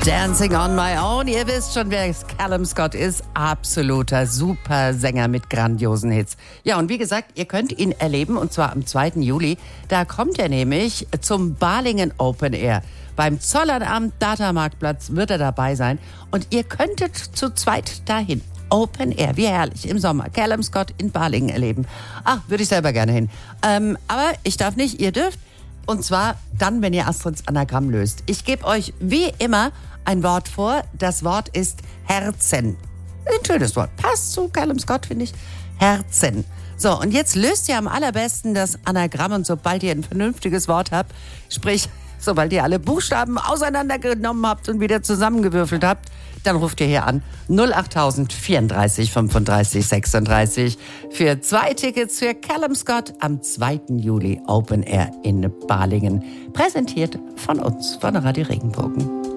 Dancing on my own. Ihr wisst schon, wer Callum Scott ist. Absoluter Supersänger mit grandiosen Hits. Ja, und wie gesagt, ihr könnt ihn erleben, und zwar am 2. Juli. Da kommt er nämlich zum Balingen Open Air. Beim Zollernabend Data-Marktplatz wird er dabei sein. Und ihr könntet zu zweit dahin. Open Air, wie herrlich, im Sommer. Callum Scott in Balingen erleben. Ach, würde ich selber gerne hin. Aber ich darf nicht, ihr dürft. Und zwar dann, wenn ihr Astrids Anagramm löst. Ich gebe euch wie immer ein Wort vor. Das Wort ist Herzen. Ein schönes Wort. Passt zu Callum Scott, finde ich. Herzen. So, und jetzt löst ihr am allerbesten das Anagramm. Und sobald ihr ein vernünftiges Wort habt, sprich, sobald ihr alle Buchstaben auseinandergenommen habt und wieder zusammengewürfelt habt, dann ruft ihr hier an 08000 34 35 36 für 2 Tickets für Callum Scott am 2. Juli Open Air in Balingen. Präsentiert von uns, von Radio Regenbogen.